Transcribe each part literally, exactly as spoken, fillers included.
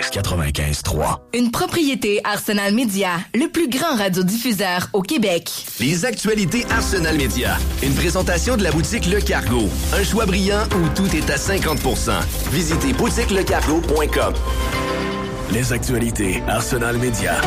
quatre-vingt-quinze trois. Une propriété Arsenal Média, le plus grand radiodiffuseur au Québec. Les actualités Arsenal Média. Une présentation de la boutique Le Cargo. Un choix brillant où tout est à cinquante pour cent. Visitez boutique le cargo point com. Les actualités Arsenal Média.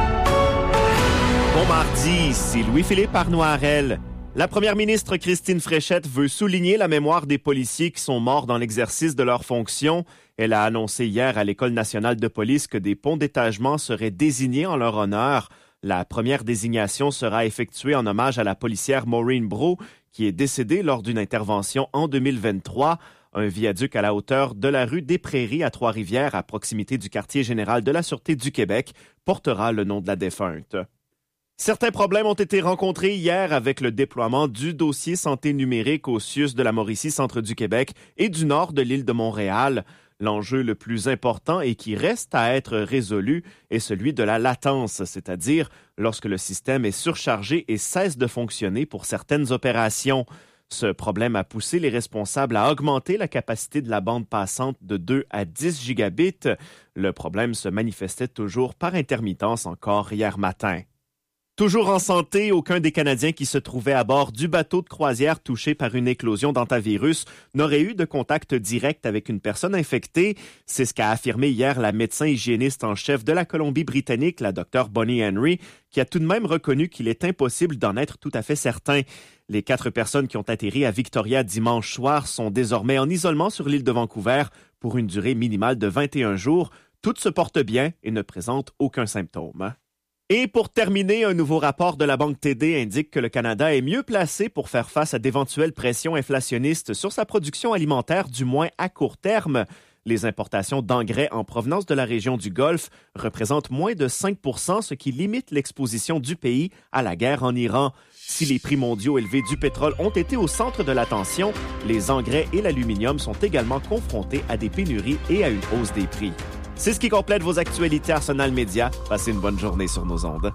Bon mardi, c'est Louis-Philippe Arnoirel. La première ministre Christine Fréchette veut souligner la mémoire des policiers qui sont morts dans l'exercice de leurs fonctions. Elle a annoncé hier à l'École nationale de police que des ponts d'étagement seraient désignés en leur honneur. La première désignation sera effectuée en hommage à la policière Maureen Brault, qui est décédée lors d'une intervention en deux mille vingt-trois. Un viaduc à la hauteur de la rue des Prairies à Trois-Rivières, à proximité du quartier général de la Sûreté du Québec, portera le nom de la défunte. Certains problèmes ont été rencontrés hier avec le déploiement du dossier santé numérique au C I U S de la Mauricie, centre du Québec et du nord de l'île de Montréal. L'enjeu le plus important et qui reste à être résolu est celui de la latence, c'est-à-dire lorsque le système est surchargé et cesse de fonctionner pour certaines opérations. Ce problème a poussé les responsables à augmenter la capacité de la bande passante de deux à dix gigabits. Le problème se manifestait toujours par intermittence encore hier matin. Toujours en santé, aucun des Canadiens qui se trouvaient à bord du bateau de croisière touché par une éclosion d'hantavirus n'aurait eu de contact direct avec une personne infectée. C'est ce qu'a affirmé hier la médecin hygiéniste en chef de la Colombie-Britannique, la docteure Bonnie Henry, qui a tout de même reconnu qu'il est impossible d'en être tout à fait certain. Les quatre personnes qui ont atterri à Victoria dimanche soir sont désormais en isolement sur l'île de Vancouver pour une durée minimale de vingt et un jours. Toutes se portent bien et ne présentent aucun symptôme. Et pour terminer, un nouveau rapport de la Banque T D indique que le Canada est mieux placé pour faire face à d'éventuelles pressions inflationnistes sur sa production alimentaire, du moins à court terme. Les importations d'engrais en provenance de la région du Golfe représentent moins de cinq pour cent, ce qui limite l'exposition du pays à la guerre en Iran. Si les prix mondiaux élevés du pétrole ont été au centre de l'attention, les engrais et l'aluminium sont également confrontés à des pénuries et à une hausse des prix. C'est ce qui complète vos actualités Arsenal Média. Passez une bonne journée sur nos ondes.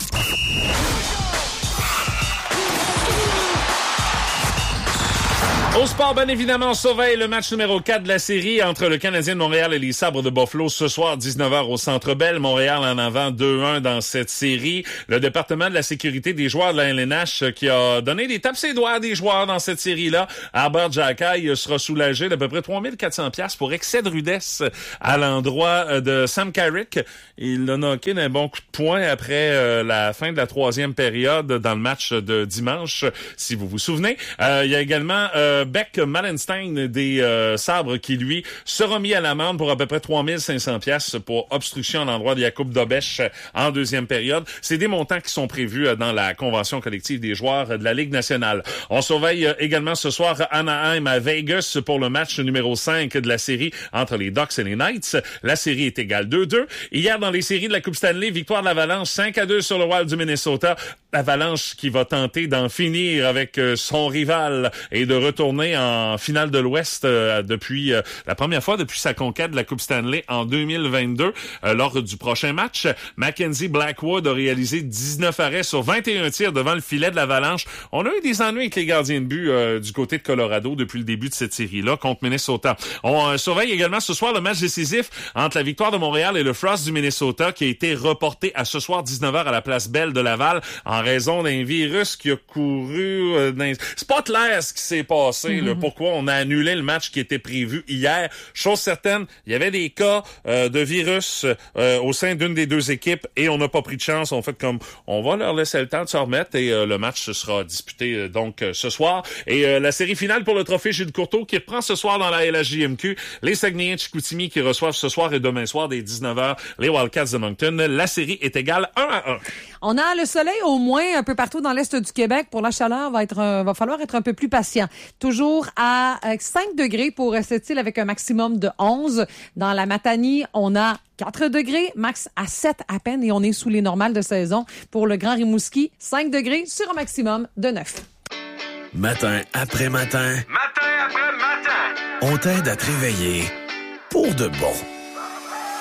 Au sport, bien évidemment, on surveille le match numéro quatre de la série entre le Canadien de Montréal et les Sabres de Buffalo ce soir, dix-neuf heures au Centre Bell. Montréal en avant deux un dans cette série. Le département de la sécurité des joueurs de la L N H qui a donné des tapes ses doigts à des joueurs dans cette série-là. Albert Jacquet sera soulagé d'à peu près trois mille quatre cents dollars pour excès de rudesse à l'endroit de Sam Carrick. Il a knocké d'un bon coup de poing après euh, la fin de la troisième période dans le match de dimanche, si vous vous souvenez. Euh, il y a également euh, Beck Malenstein des euh, Sabres qui, lui, sera mis à l'amende pour à peu près trois mille cinq cents dollars pour obstruction à l'endroit de Jakub Dobeš en deuxième période. C'est des montants qui sont prévus dans la convention collective des joueurs de la Ligue nationale. On surveille également ce soir Anaheim à Vegas pour le match numéro cinq de la série entre les Ducks et les Knights. La série est égale deux deux. Hier, dans les séries de la Coupe Stanley, victoire de l'Avalanche cinq à deux sur le Wild du Minnesota. L'Avalanche qui va tenter d'en finir avec son rival et de retourner en finale de l'Ouest euh, depuis euh, la première fois depuis sa conquête de la Coupe Stanley en deux mille vingt-deux. Euh, lors du prochain match, Mackenzie Blackwood a réalisé dix-neuf arrêts sur vingt et un tirs devant le filet de l'Avalanche. On a eu des ennuis avec les gardiens de but euh, du côté de Colorado depuis le début de cette série-là contre Minnesota. On euh, surveille également ce soir le match décisif entre la victoire de Montréal et le Frost du Minnesota qui a été reporté à ce soir dix-neuf heures à la place Bell de Laval en raison d'un virus qui a couru euh, dans... C'est pas clair ce qui s'est passé. Mm-hmm. Là, pourquoi on a annulé le match qui était prévu hier. Chose certaine, il y avait des cas euh, de virus euh, au sein d'une des deux équipes et on n'a pas pris de chance. On fait comme, on va leur laisser le temps de se remettre et euh, le match sera disputé euh, donc euh, ce soir. Et euh, la série finale pour le trophée Gilles Courteau qui reprend ce soir dans la L H J M Q. Les Saguenayens de Chicoutimi qui reçoivent ce soir et demain soir dès dix-neuf heures les Wildcats de Moncton. La série est égale un à un. On a le soleil au moins un peu partout dans l'est du Québec. Pour la chaleur, va être, euh, va falloir être un peu plus patient. Toujours à euh, cinq degrés pour cette île avec un maximum de onze. Dans la Matanie, on a quatre degrés, max à sept à peine et on est sous les normales de saison. Pour le Grand Rimouski, cinq degrés sur un maximum de neuf. Matin après matin. Matin après matin. On t'aide à te réveiller pour de bon.